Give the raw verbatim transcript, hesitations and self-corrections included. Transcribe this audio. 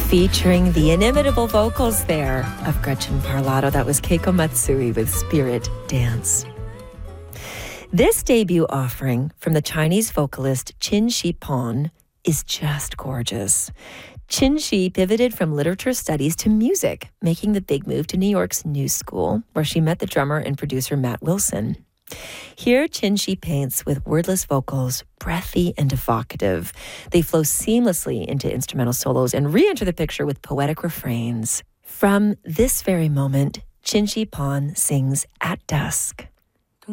Featuring the inimitable vocals there of Gretchen Parlato. That was Keiko Matsui with Spirit Dance. This debut offering from the Chinese vocalist Qin Shi Pon is just gorgeous. Qin Shi pivoted from literature studies to music, making the big move to New York's New School, where she met the drummer and producer Matt Wilson. Here, Qin Shi paints with wordless vocals, breathy and evocative. They flow seamlessly into instrumental solos and re-enter the picture with poetic refrains. From this very moment, Qin Shi Pon sings At Dusk.